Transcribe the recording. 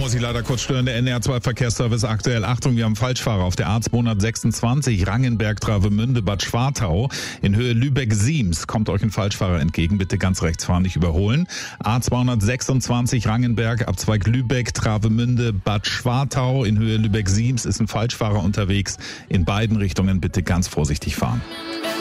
muss ich leider kurz stören. Der NR2 Verkehrsservice aktuell. Achtung, wir haben Falschfahrer auf der A226 Rangenberg-Travemünde Bad Schwartau in Höhe Lübeck-Siems. Kommt euch ein Falschfahrer entgegen. Bitte ganz rechts fahren, nicht überholen. A226 Rangenberg, Abzweig Lübeck, Travemünde Bad Schwartau in Höhe Lübeck-Siems ist ein Falschfahrer unterwegs. In beiden Richtungen bitte ganz vorsichtig fahren.